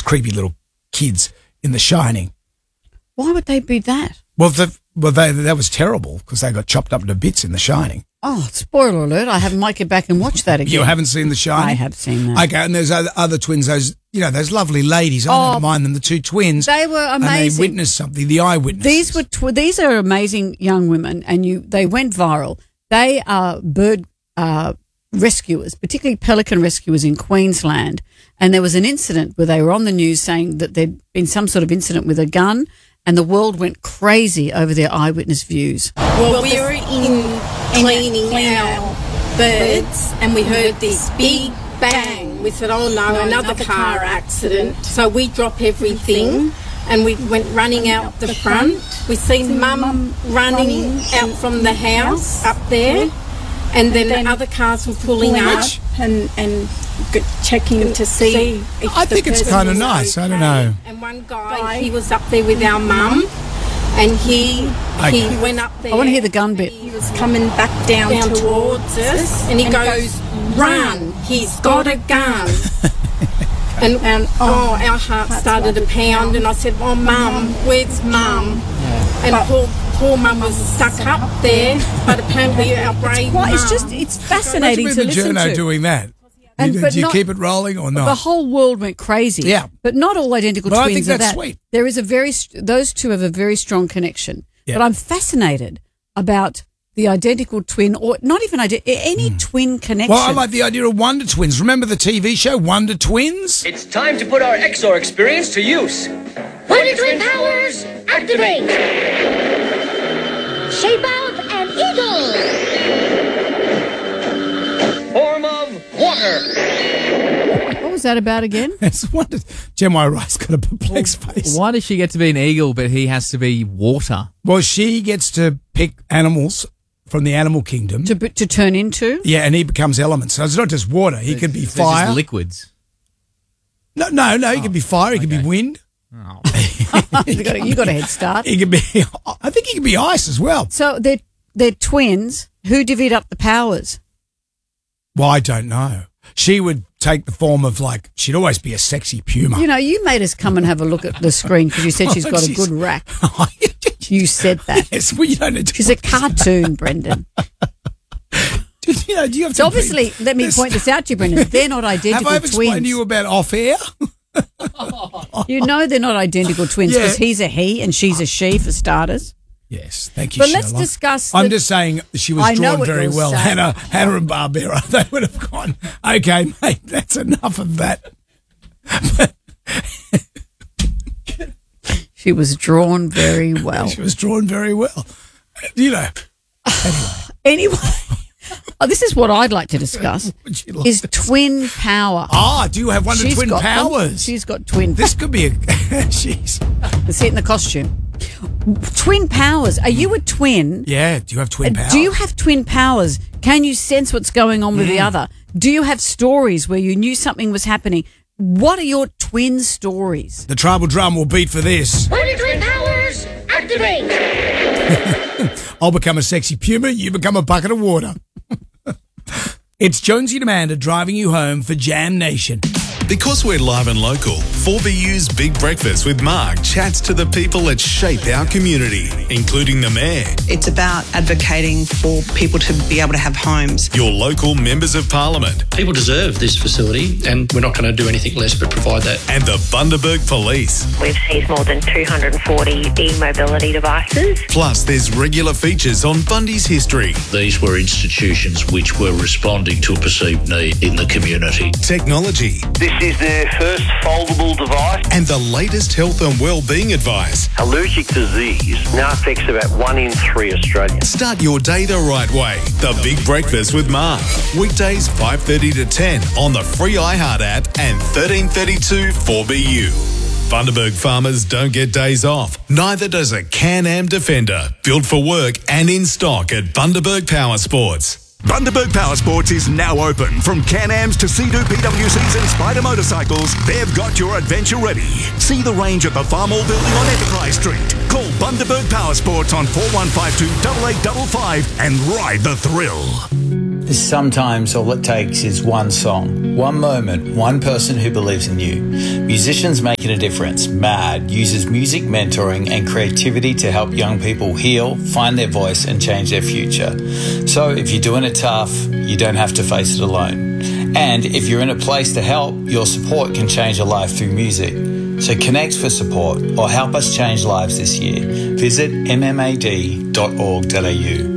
creepy little kids in The Shining. Why would they be that? Well, that was terrible because they got chopped up into bits in The Shining. Oh, spoiler alert! I might get back and watch that again. You haven't seen The Shining? I have seen that. Okay, and there's other twins. Those lovely ladies. I don't mind them. The two twins. They were amazing. And they witnessed something. The eyewitnesses. These are amazing young women, and they went viral. They are bird rescuers, particularly pelican rescuers in Queensland. And there was an incident where they were on the news saying that there'd been some sort of incident with a gun, and the world went crazy over their eyewitness views. Well, we were in cleaning our birds, and we heard this big bang. We said, oh no, another car accident. So we drop everything and we went running out the front. We seen Mum running out from the house up there, and then other cars were pulling up and checking to see if I think it's kind of nice. I don't know. And one guy, he was up there with our mum, and he went up there. I want to hear the gun bit. He was coming back down towards us, and he goes, "Run! He's got a gun!" and our heart started to pound, and I said, "Oh, Mum, where's Mum?" And poor Mum was stuck up there, but apparently our brave Mum. It's fascinating to listen to. Doing that. But do you keep it rolling or not? The whole world went crazy. Yeah. But not all identical twins I think that's are that. Sweet. There is those two have a very strong connection. Yeah. But I'm fascinated about the identical twin, or not even any twin connection. Well, I like the idea of Wonder Twins. Remember the TV show Wonder Twins? It's time to put our XOR experience to use. Wonder Twin powers, activate! Shape out an eagle! Form of water. What was that about again? Gemma Rice got a perplexed face. Why does she get to be an eagle, but he has to be water? Well, she gets to pick animals from the animal kingdom. To turn into? Yeah, and he becomes elements. So it's not just water. He could be fire. Just liquids. No. He could be fire. He could be wind. Oh. You got a head start. He could be. I think he could be ice as well. So they're twins. Who divvied up the powers? Well, I don't know. She would take the form of she'd always be a sexy puma. You made us come and have a look at the screen because you said she's got a good rack. You said that. Yes, well, you don't need to. She's a cartoon, Brendan. Do you have so obviously, let me point this out to you, Brendan. They're not identical twins. Have I explained to you about off air? You know they're not identical twins because he's a he and she's a she for starters. Yes, thank you, But Sherlock. let's discuss... I'm just saying she was drawn very well. Hannah and Barbera, they would have gone, okay, mate, that's enough of that. She was drawn very well. She was drawn very well. Anyway. This is what I'd like to discuss, is twin power. Do you have one of the twin powers? She's got twin powers. This could be jeez. Let's see it in the costume. Twin powers. Are you a twin? Yeah. Do you have twin powers? Do you have twin powers? Can you sense what's going on with the other? Do you have stories where you knew something was happening? What are your twin stories? The tribal drum will beat for this. Wonder Twin powers, activate! I'll become a sexy puma, you become a bucket of water. It's Jonesy and Amanda driving you home for Jam Nation. Because we're live and local, 4BU's Big Breakfast with Mark chats to the people that shape our community, including the Mayor. It's about advocating for people to be able to have homes. Your local members of Parliament. People deserve this facility and we're not going to do anything less but provide that. And the Bundaberg Police. We've seized more than 240 e-mobility devices. Plus, there's regular features on Bundy's history. These were institutions which were responding to a perceived need in the community. Technology. This is their first foldable device. And the latest health and well-being advice. Allergic disease now affects about 1 in 3 Australians. Start your day the right way. The Big Breakfast with Mark. Weekdays 5:30 to 10 on the free iHeart app and 1332 4BU. Bundaberg farmers don't get days off. Neither does a Can-Am Defender. Built for work and in stock at Bundaberg Power Sports. Bundaberg Power Sports is now open. From Can-Ams to Sea-Doo PWCs and Spider motorcycles, they've got your adventure ready. See the range at the Farmall Building on Enterprise Street. Call Bundaberg Power Sports on 4152 8855 and ride the thrill. Sometimes all it takes is one song, one moment, one person who believes in you. Musicians Making a Difference, MAD, uses music mentoring and creativity to help young people heal, find their voice and change their future. So if you're doing it tough, you don't have to face it alone. And if you're in a place to help, your support can change a life through music. So connect for support or help us change lives this year. Visit mmad.org.au.